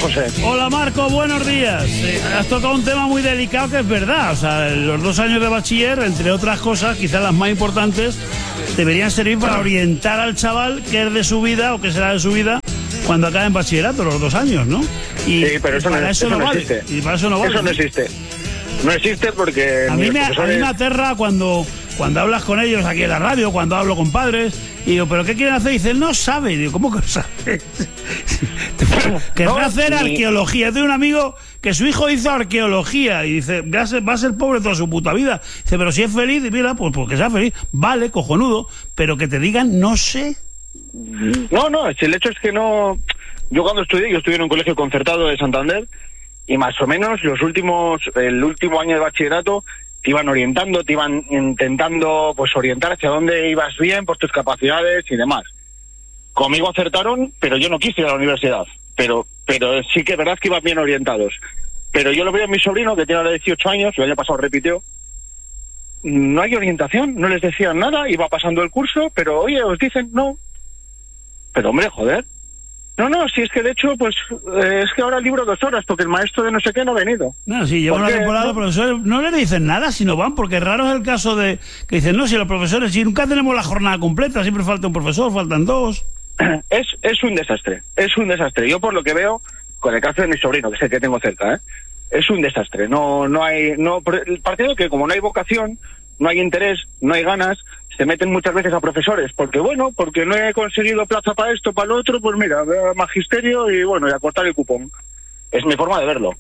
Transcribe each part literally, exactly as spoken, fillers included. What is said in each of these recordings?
José. Hola, Marco, buenos días. Eh, has tocado un tema muy delicado que es verdad. O sea, los dos años de bachiller, entre otras cosas, quizás las más importantes, deberían servir para orientar al chaval qué es de su vida o qué será de su vida cuando acabe en bachillerato, los dos años, ¿no? Y, sí, pero eso, y para no, eso, eso no no vale. existe. Y para eso no vale. Eso no existe. No existe porque... A mí, me, profesores... a mí me aterra cuando, cuando hablas con ellos aquí en la radio, cuando hablo con padres, y digo, ¿pero qué quieren hacer? Y dicen, no sabe. Y digo, ¿cómo que no sabe? Querrá no, hacer ni... arqueología. Tengo un amigo que su hijo hizo arqueología y dice, va a ser, va a ser pobre toda su puta vida. Dice, pero si es feliz, y mira, pues porque sea feliz. Vale, cojonudo, pero que te digan, no sé. No, no, el hecho es que no... Yo cuando estudié, yo estudié en un colegio concertado de Santander, y más o menos los últimos, el último año de bachillerato te iban orientando, te iban intentando pues orientar hacia dónde ibas bien por tus capacidades y demás. Conmigo acertaron, pero yo no quise ir a la universidad. Pero pero sí que es verdad que iban bien orientados. Pero yo lo veo en mi sobrino, que tiene ahora dieciocho años, el año pasado repitió. No hay orientación, no les decían nada, iba pasando el curso, pero oye, os dicen no. Pero hombre, joder. No, no, si es que de hecho, pues, eh, es que ahora el libro dos horas, porque el maestro de no sé qué no ha venido. No, sí, lleva una temporada, los profesores no le dicen nada si no van, porque raro es el caso de que dicen, no, si los profesores, si nunca tenemos la jornada completa, siempre falta un profesor, faltan dos. Es, es un desastre, es un desastre. Yo por lo que veo, con el caso de mi sobrino, que es el que tengo cerca, ¿eh? Es un desastre. No, no hay, no, partiendo que como no hay vocación, no hay interés, no hay ganas, se meten muchas veces a profesores, porque bueno, porque no he conseguido plaza para esto, para lo otro, pues mira, magisterio y bueno, y a cortar el cupón. Es mi forma de verlo.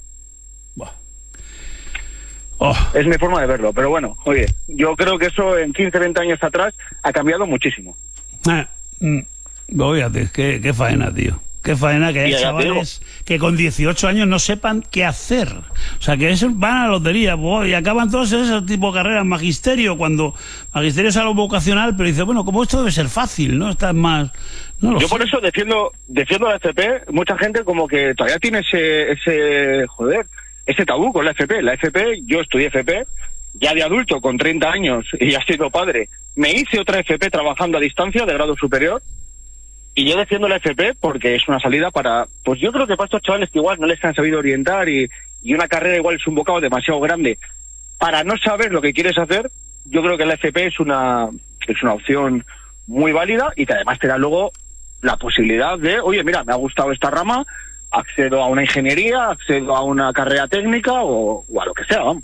Oh. Es mi forma de verlo, pero bueno, oye, yo creo que eso en quince, veinte años atrás ha cambiado muchísimo. Ah, mm, fíjate, qué, qué faena, tío. Qué faena que hay chavales que con dieciocho años no sepan qué hacer. O sea, que eso, van a la lotería boh, y acaban todos ese tipo de carreras. Magisterio, cuando magisterio es algo vocacional, pero dice, bueno, como esto debe ser fácil, ¿no? Estás más... No lo Yo sé. por eso defiendo defiendo la F P. Mucha gente como que todavía tiene ese, ese joder, ese tabú con la F P. La F P, yo estudié F P, ya de adulto, con treinta años, y ya he sido padre. Me hice otra F P trabajando a distancia, de grado superior. Y yo defiendo la F P porque es una salida para, pues yo creo que para estos chavales que igual no les han sabido orientar y, y una carrera igual es un bocado demasiado grande para no saber lo que quieres hacer. Yo creo que la F P es una, es una opción muy válida y que además te da luego la posibilidad de, oye, mira, me ha gustado esta rama, accedo a una ingeniería, accedo a una carrera técnica o, o a lo que sea, vamos.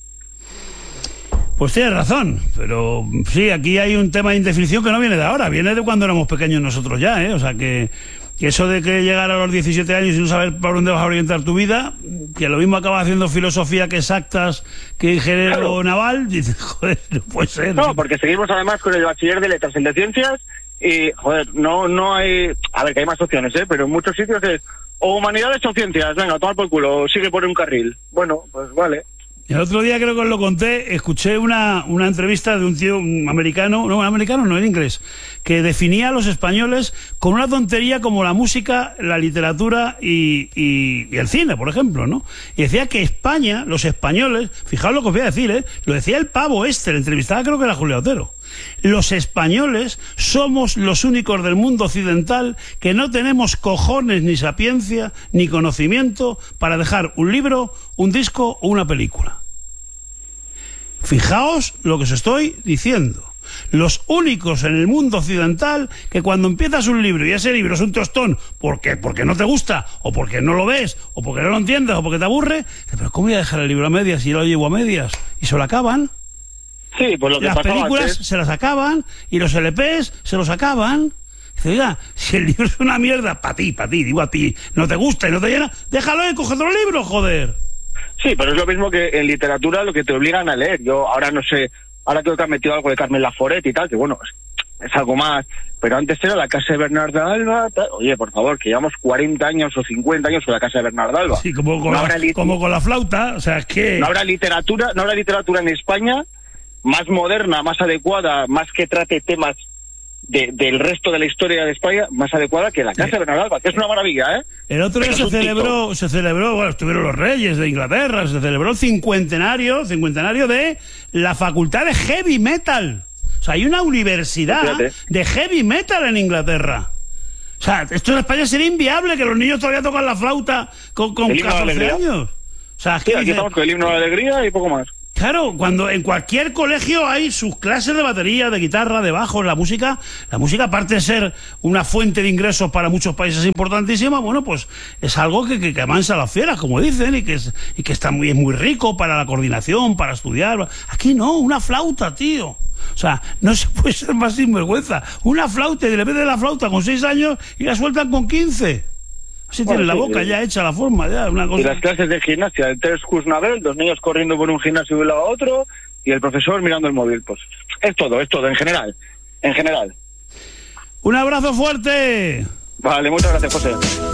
Pues tienes razón, pero sí, aquí hay un tema de indefinición que no viene de ahora, viene de cuando éramos pequeños nosotros ya, ¿eh? O sea, que, que eso de que llegar a los diecisiete años y no saber por dónde vas a orientar tu vida, que lo mismo acaba haciendo filosofía que exactas, que ingeniero claro. naval, dices, joder, no puede ser. No, porque seguimos además con el bachiller de letras, el de ciencias, y, joder, no no hay... A ver, que hay más opciones, ¿eh? Pero en muchos sitios es o humanidades o ciencias, venga, toma por culo, sigue por un carril. Bueno, pues vale. El otro día creo que os lo conté, escuché una, una entrevista de un tío un americano, no, un americano no, en inglés, que definía a los españoles con una tontería como la música, la literatura y, y, y el cine, por ejemplo, ¿no? Y decía que España, los españoles, fijaos lo que os voy a decir, ¿eh? Lo decía el pavo este, el entrevistaba creo que era Julio Otero. Los españoles somos los únicos del mundo occidental que no tenemos cojones ni sapiencia ni conocimiento para dejar un libro, un disco o una película. Fijaos lo que os estoy diciendo. Los únicos en el mundo occidental que cuando empiezas un libro y ese libro es un tostón porque, porque no te gusta o porque no lo ves o porque no lo entiendes o porque te aburre, pero ¿cómo voy a dejar el libro a medias si yo lo llevo a medias? Y se lo acaban. Sí, pues lo que las películas antes... se las acaban y los L Pes se los acaban. Dice, oiga, si el libro es una mierda, para ti, para ti, digo a ti, no te gusta y no te llena, déjalo y coge otro libro, joder. Sí, pero es lo mismo que en literatura lo que te obligan a leer. Yo ahora no sé, ahora creo que han metido algo de Carmen Laforet y tal, que bueno, es, es algo más, pero antes era la casa de Bernarda Alba, tal. Oye, por favor, que llevamos cuarenta años o cincuenta años con la casa de Bernarda Alba. Sí, como con, no la, lit- como con la flauta, o sea, es que... No habrá literatura, no habrá literatura en España más moderna, más adecuada, más que trate temas de, del resto de la historia de España, más adecuada que la casa de Bernarda Alba, que es una maravilla, ¿eh? El otro día se celebró, tito. se celebró, bueno, estuvieron los reyes de Inglaterra, se celebró el cincuentenario, cincuentenario de la facultad de heavy metal. O sea, hay una universidad Fíjate. de heavy metal en Inglaterra. O O sea, esto en España sería inviable, que los niños todavía tocan la flauta con, con catorce años. O sea, es que sí, aquí dice, estamos con el himno de la alegría y poco más. Claro, cuando en cualquier colegio hay sus clases de batería, de guitarra, de bajo, la música, la música aparte de ser una fuente de ingresos para muchos países importantísima, bueno, pues es algo que, que, que amansa a las fieras, como dicen, y que es, y que está muy, es muy rico para la coordinación, para estudiar. Aquí no, una flauta, tío. O sea, no se puede ser más sinvergüenza. Una flauta, y le meten la flauta con seis años y la sueltan con quince. Así bueno, tienen la boca sí, ya hecha la forma, ya una cosa. Y las clases de gimnasia, el tres Kuznabel, los niños corriendo por un gimnasio de un lado a otro y el profesor mirando el móvil. Pues es todo, es todo, en general. En general. Un abrazo fuerte. Vale, muchas gracias, José.